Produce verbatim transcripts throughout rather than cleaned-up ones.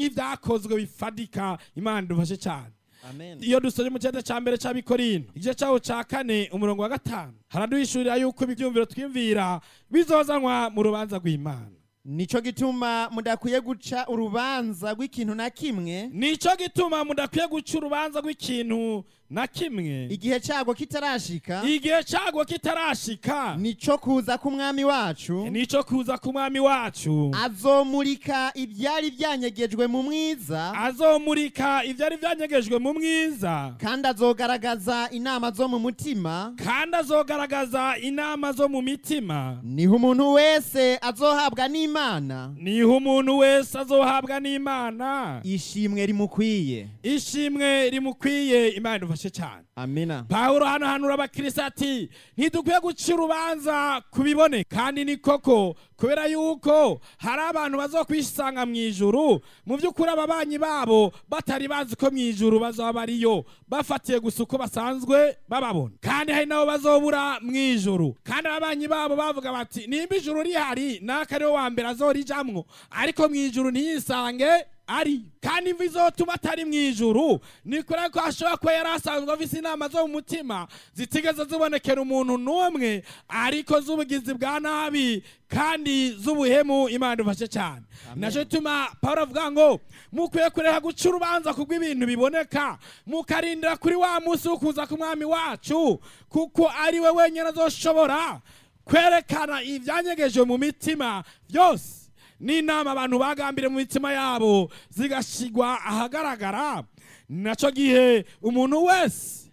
n'ivyakozwe bifadika. Imana idufashe cyane. Amen. Iyo dusomye mu cyete ca mbere c'Abikorinto igice caho ca kane umurongo wa gatanu haraduhishurira yuko ibyumviro twimvira bizozanwa mu rubanza rw'Imana. Nico gituma mudakwiye guca urubanza rw'ikintu na kimwe. Nico gituma mudakwiye guca urubanza rw'ikintu na kimwe igihe cyago kitarashika. Igihe cyago kitarashika nico kuza k'umwami wacu. Nico kuza k'umwami wacu. Azomurika ibyari byanyegejwe mu mwiza. Azomurika ibyari byanyegejwe mu mwiza. Kandi azogaragaza inama zo mu mutima. Kandi azogaragaza inama zo mu mitima. Niho umuntu wese azohabwa n'Imana. Niho umuntu wese azohabwa n'Imana. Ishimwe rimukwiye. Ishimwe rimukwiye. Imana idufashe cyane. Amina. Pawulo hano hanura abakristo ati ntidukwiye guca urubanza kubibone. Kandi ni koko kubera yuko hari abantu bazokwisanga mu ijuru mu by'ukuri ababanyi babo batari bazi ko mu ijuru bazaba bariyo bafatiye gusa uko basanzwe bababona. Kandi hari nabo bazobura mu ijuru. Kandi ababanyi babo bavuga bati nimba ijuru rihari naka ariwe wa mbere azorijamwo, ariko mu ijuru ntiyisange ari. Kandi imvi zotuma atari mu ijuru ni kure ko ashobora kuba yari asanzwe afise inama zo mu mutima zitigeze zibonekera umuntu n'umwe, ariko z'ubugizi bwa nabi kandi z'ubuhemu. Imana idufashe cyane. Naco gituma Pawulo avuga ngo mukwiye kureka guca urubanza kubw'ibintu biboneka, mukarindira kuri wa munsi wo kuza k'umwami wacu, kuko ari we wenyine azoshobora kwerekana ivyanyegejwe mu mitima byose. N'inama abantu bagambire mu mitima yabo zigashigwa ahagaragara. Naco gihe umuntu wese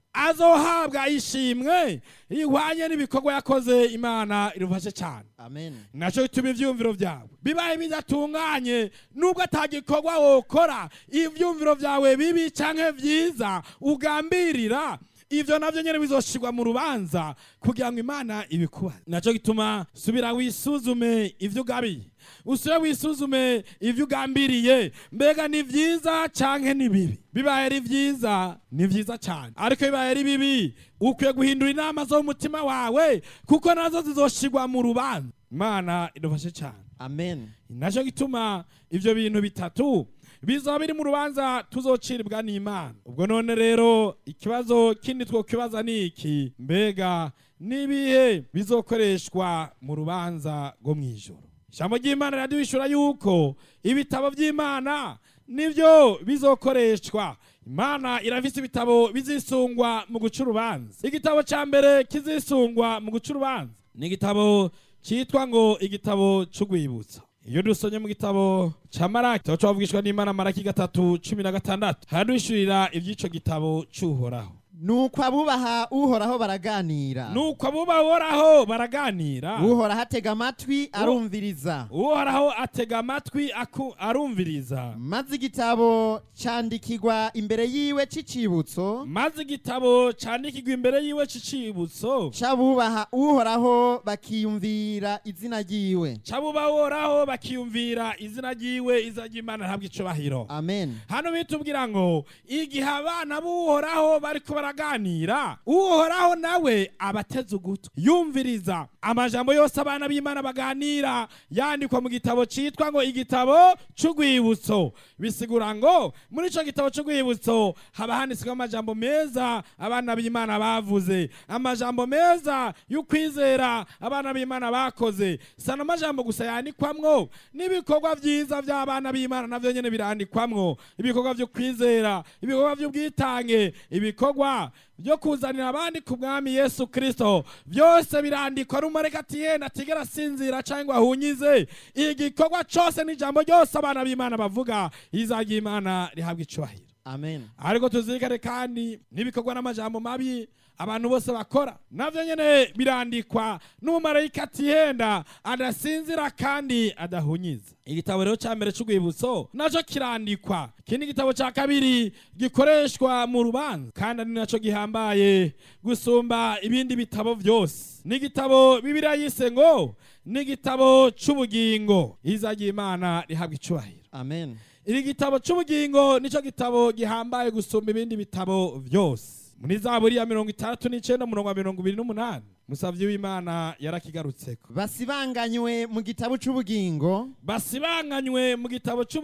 azohabwa ishimwe ihwanye n'ibikorwa yakoze. Imana idufashe cyane. Amen. Naco gituma ivyumviro vyawe bibaye bidatunganye, nubwo atagikorwa wokora, ivyumviro vyawe bibi canke vyiza ugambirira, ivyo navyo nyene bizoshirwa mu rubanza kugira ngo Imana ibikubaze. Naco gituma subira wisuzume ivyo ugabiye, usubire wisuzume ivyo ugambiriye, mbega ni vyiza canke ni bibi. Bibaye ari vyiza ni vyiza cyane, ariko bibaye ari bibi ukwiye guhindura inama zo mu mutima wawe, kuko nazo zizoshirwa mu rubanza. Imana idufashe cyane. Amen. Naco gituma ivyo bintu bitatu bizoba biri mu rubanza tuzociribwa n'Imana. Ubwo none rero ikibazo kindi two kibaza ni iki: mbega nibihe bizokoreshwa mu rubanza rwo mwijuru? Ijambo ry'Imana riraduhishura yuko ibitabo by'Imana nivyo bizokoreshwa. Imana irafise ibitabo bizisungwa mu guca urubanza. Igitabo ca mbere kizisungwa mu guca urubanza ni igitabo cyitwa ngo igitabo c'urwibutso. Iyo dusomye mu gitabo ca Maraki cyo cavugishwa n'Imana, Maraki gatatu cumi na gatandatu, haraduhishurira ivy'ico gitabo c'Uhoraho. Nuko abubaha Uhoraho baraganira. Nuko abubaha Uhoraho baraganira. Uhoraho atega amatwi arumviriza. Uhoraho atega amatwi arumviriza. Maze igitabo candikirwa imbere yiwe c'icibutso. Maze igitabo candikirwa imbere yiwe c'icibutso. Cabubaha Uhoraho bakiyumvira izina ryiwe. Cabubaha Uhoraho bakiyumvira izina ryiwe. Izina ry'Imana ntabwo icubahiro. Amen. Hano bitubwira ngo igihe abana b'Uhoraho bariko baraganira, Uhoraho nawe abateze ugutwi yumviriza amajambo yose abana b'Imana baganira, yandikwa mu gitabo citwa ngo igitabo c'urwibutso. Bisigura ngo muri ico gitabo c'urwibutso haba handitswe amajambo meza abana b'Imana bavuze, amajambo meza y'ukwizera abana b'Imana bakoze. Sana amajambo gusa yandikwamwo, n'ibikorwa vyiza vy'abana b'Imana navyo nyene birandikwamwo, ibikorwa vyo kwizera, ibikorwa vy'ubwitange, ibikorwa byo kuzanira abandi ku mwami Yesu Kristo, byose birandikwa n'umareka ati yenda atigera sinzira cyangwa ahunyize. Igikorwa cyose n'ijambo ryose abana b'Imana bavuga, izina ry'Imana rihabwa icubahiro. Amen. Ariko tuzirikane kandi n'ibikorwa n'amajambo mabi abantu bose bakora, navyo nyene birandikwa n'umarayika ati yenda adasinzira kandi adahunyiza. Igitabo rero ca mbere c'urwibutso naco kirandikwa. Kindi gitabo ca kabiri gikoreshwa mu rubanza kandi ari naco gihambaye gusumba ibindi bitabo vyose, n'igitabo Bibiliya yise ngo n'igitabo c'ubugingo. Izina ry'Imana rihabwa icubahiro. Amen. Iri gitabo c'ubugingo nico gitabo gihambaye gusumba ibindi bitabo vyose. Muri Zaburi ya mirongo itandatu n'icenda umurongo wa mirongo ibiri n'umunani Musavyi w'Imana yarakigarutseko. Basibanganywe mu gitabo c'ubugingo. Basibanganywe mu gitabo c'ubugingo.